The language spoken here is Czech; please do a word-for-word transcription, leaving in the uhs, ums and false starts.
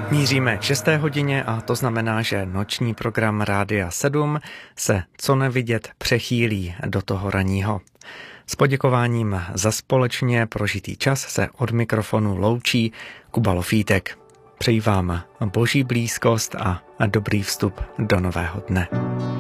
Míříme k šesté hodině a to znamená, že noční program Rádia sedm se co nevidět přechýlí do toho ranního. S poděkováním za společně prožitý čas se od mikrofonu loučí Kuba Lofítek. Přeji vám boží blízkost a dobrý vstup do nového dne.